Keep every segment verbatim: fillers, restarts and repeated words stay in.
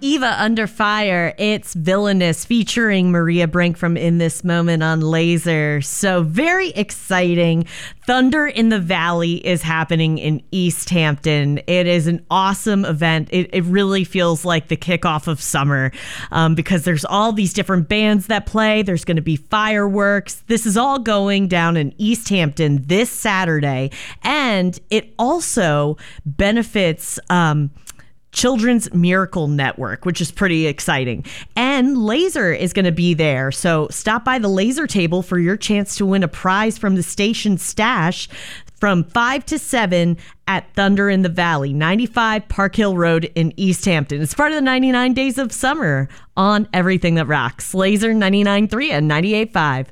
Eva Under Fire. It's Villainous featuring Maria Brink from In This Moment on Laser. So very exciting. Thunder in the Valley is happening in East Hampton. It is an awesome event. It, it really feels like the kickoff of summer um, because there's all these different bands that play. There's going to be fireworks. This is all going down in East Hampton this Saturday. And it also benefits um, Children's Miracle Network, which is pretty exciting. And Laser is going to be there. So stop by the Laser table for your chance to win a prize from the station stash from five to seven at Thunder in the Valley, ninety-five Park Hill Road in East Hampton. It's part of the ninety-nine Days of Summer on Everything That Rocks. Laser ninety-nine point three and ninety-eight point five.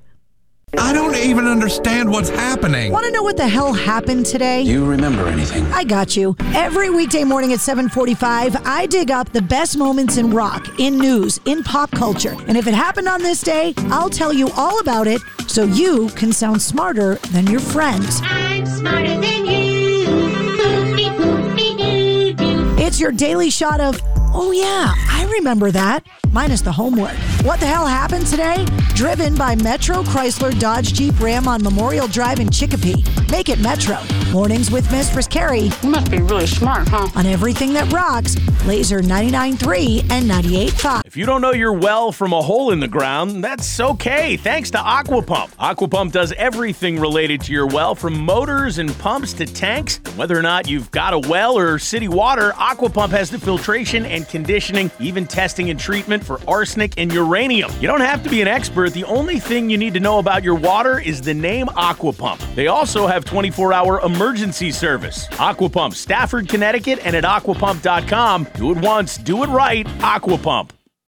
I don't even understand what's happening. Want to know what the hell happened today? Do you remember anything? I got you. Every weekday morning at seven forty-five, I dig up the best moments in rock, in news, in pop culture. And if it happened on this day, I'll tell you all about it so you can sound smarter than your friends. I'm smarter than you. Boopy, boopy, doo, doo. It's your daily shot of, oh yeah, I remember that, minus the homework. What the hell happened today? Driven by Metro Chrysler Dodge Jeep Ram on Memorial Drive in Chicopee. Make it Metro. Mornings with Mistress Carrie. You must be really smart, huh? On Everything That Rocks, Laser ninety-nine point three and ninety-eight point five. If you don't know your well from a hole in the ground, that's okay. Thanks to Aquapump. Aquapump does everything related to your well, from motors and pumps to tanks. And whether or not you've got a well or city water, Aquapump has the filtration and conditioning, even testing and treatment for arsenic and uranium. You don't have to be an expert. The only thing you need to know about your water is the name Aquapump. They also have twenty-four hour emergency service. Aquapump, Stafford, Connecticut, and at aquapump dot com. Do it once, do it right. Aquapump.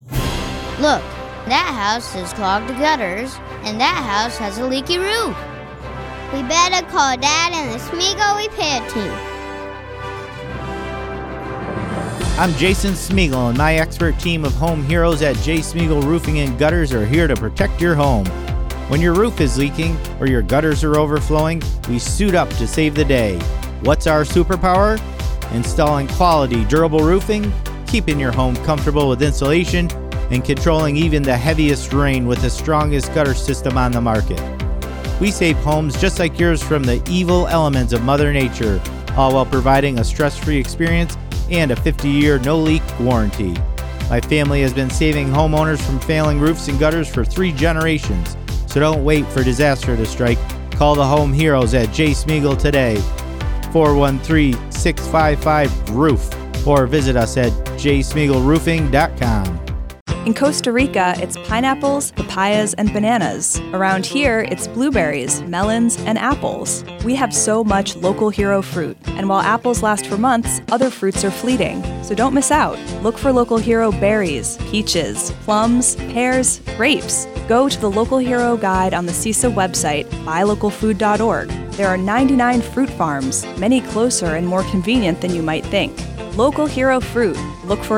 Look, that house has clogged gutters, and that house has a leaky roof. We better call Dad and the Smeagol repair team. I'm Jason Smeagol, and my expert team of home heroes at J. Smeagol Roofing and Gutters are here to protect your home. When your roof is leaking or your gutters are overflowing, we suit up to save the day. What's our superpower? Installing quality, durable roofing, keeping your home comfortable with insulation, and controlling even the heaviest rain with the strongest gutter system on the market. We save homes just like yours from the evil elements of Mother Nature, all while providing a stress-free experience and a fifty year no-leak warranty. My family has been saving homeowners from failing roofs and gutters for three generations, so don't wait for disaster to strike. Call the home heroes at J. Smeagol today, four one three, six five five, roof, or visit us at j smeagol roofing dot com. In Costa Rica, it's pineapples, papayas, and bananas. Around here, it's blueberries, melons, and apples. We have so much local hero fruit, and while apples last for months, other fruits are fleeting. So don't miss out. Look for local hero berries, peaches, plums, pears, grapes. Go to the Local Hero Guide on the C I S A website, buy local food dot org. There are ninety-nine fruit farms, many closer and more convenient than you might think. Local hero fruit. Look for